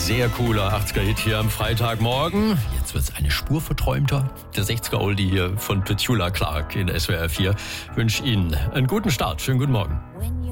sehr cooler 80er-Hit hier am Freitagmorgen. Jetzt wird's eine Spur verträumter. Der 60er-Oldie hier von Petula Clark in SWR 4. Ich wünsche Ihnen einen guten Start. Schönen guten Morgen.